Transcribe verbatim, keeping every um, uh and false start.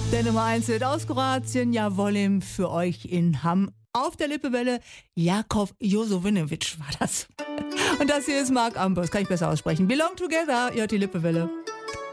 Der Nummer eins Hit aus Kroatien, Javolim, für euch in Hamm. Auf der Lippewelle, Jakov Josovinovic war das. Und das hier ist Mark Ambros, kann ich besser aussprechen. Belong Together, ihr hört die Lippewelle.